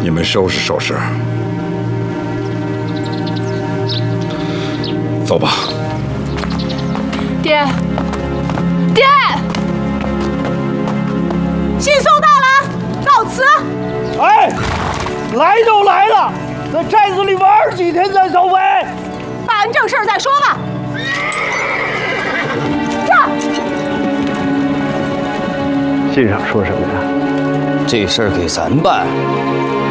你们收拾收拾，走吧。 爹，爹，信送到了，告辞。 哎，来都来了，在寨子里玩几天再收尾。 办完正事再说吧。 信上说什么呀？ 这事儿给咱办，